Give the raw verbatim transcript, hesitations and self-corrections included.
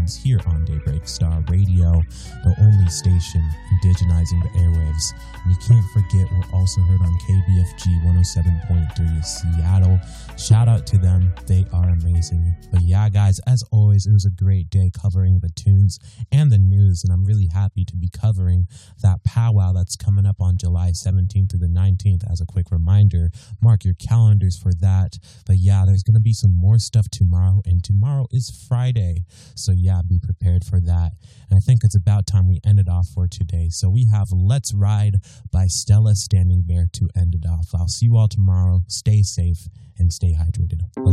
tunes here on Daybreak Star Radio, the only station indigenizing the airwaves. And you can't forget, we're also heard on K B F G one oh seven point three Seattle. Shout out to them. They are amazing. But yeah, guys, as always, it was a great day covering the tunes and the news, and I'm really happy to be covering that powwow that's coming up on July seventeenth to the nineteenth. As a quick reminder, mark your calendars for that. But yeah, there's going to be some more stuff tomorrow, and tomorrow is Friday. So yeah, be prepared for that. And I think it's about time we end it off for today. So we have Let's Ride by Stella Standing Bear to end it off. I'll see you all tomorrow. Stay safe and stay hydrated.